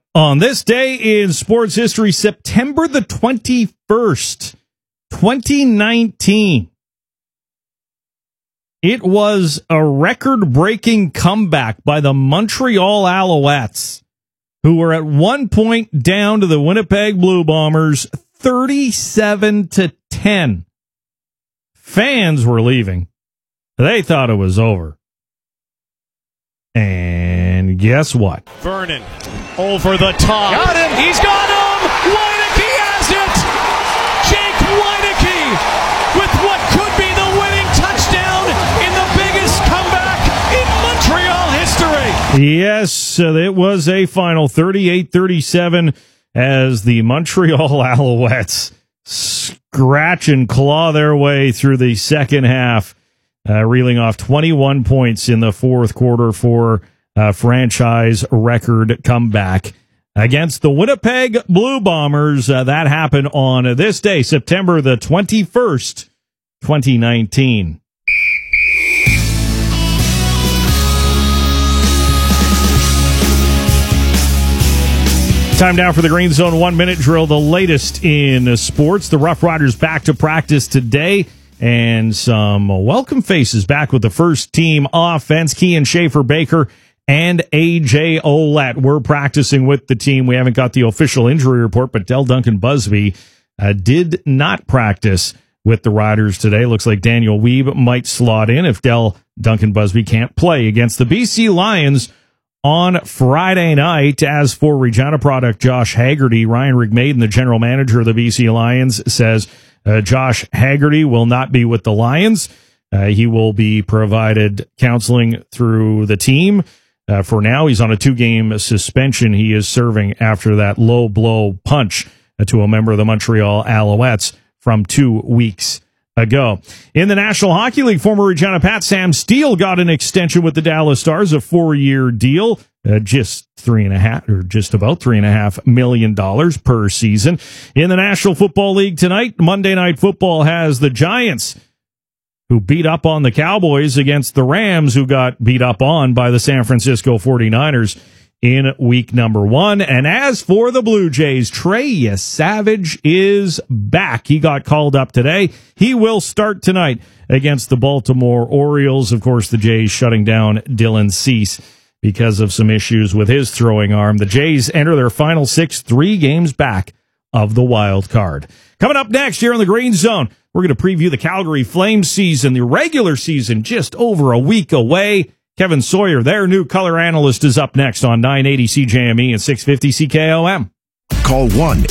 On this day in sports history, September the 21st, 2019, it was a record-breaking comeback by the Montreal Alouettes, who were at one point down to the Winnipeg Blue Bombers 37-10. Fans were leaving. They thought it was over. And guess what? Vernon over the top. Got him. He's got him. Weineke has it. Jake Weineke with what could be the winning touchdown in the biggest comeback in Montreal history. Yes, it was a final 38-37 as the Montreal Alouettes scratch and claw their way through the second half, reeling off 21 points in the fourth quarter for a franchise record comeback against the Winnipeg Blue Bombers. That happened on this day, September the 21st, 2019. Time now for the Green Zone 1-minute drill, the latest in sports. The Rough Riders back to practice today, and some welcome faces back with the first team offense. Kian Schaefer-Baker and A.J. Ouellette were practicing with the team. We haven't got the official injury report, but Del Duncan Busby did not practice with the Riders today. Looks like Daniel Weeb might slot in if Del Duncan Busby can't play against the BC Lions on Friday night. As for Regina product Josh Haggerty, Ryan Rigmaiden, the general manager of the BC Lions, says Josh Haggerty will not be with the Lions. He will be provided counseling through the team. For now, he's on a 2-game suspension he is serving after that low blow punch to a member of the Montreal Alouettes from 2 weeks ago. In the National Hockey League, former Regina Pat Sam Steele got an extension with the Dallas Stars, a 4-year deal, just about $3.5 million per season. In the National Football League tonight, Monday Night Football has the Giants, who beat up on the Cowboys, against the Rams, who got beat up on by the San Francisco 49ers in week number 1. And as for the Blue Jays, Trey Savage is back. He got called up today. He will start tonight against the Baltimore Orioles. Of course, the Jays shutting down Dylan Cease because of some issues with his throwing arm. The Jays enter their final 6, 3 games back of the wild card. Coming up next here on the Green Zone, we're going to preview the Calgary Flames season, the regular season just over a week away. Kevin Sawyer, their new color analyst, is up next on 980 CJME and 650 CKOM. Call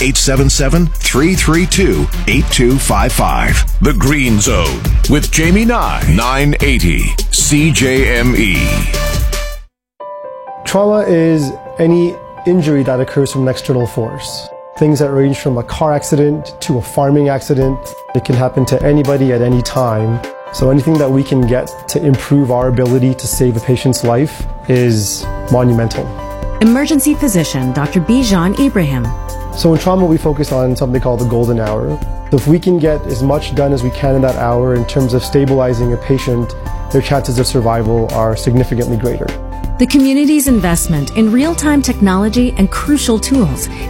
1-877-332-8255. The Green Zone with Jamie Nye, 980 CJME. Trauma is any injury that occurs from an external force. Things that range from a car accident to a farming accident. It can happen to anybody at any time. So anything that we can get to improve our ability to save a patient's life is monumental. Emergency physician Dr. Bijan Ibrahim. So in trauma, we focus on something called the golden hour. So if we can get as much done as we can in that hour in terms of stabilizing a patient, their chances of survival are significantly greater. The community's investment in real-time technology and crucial tools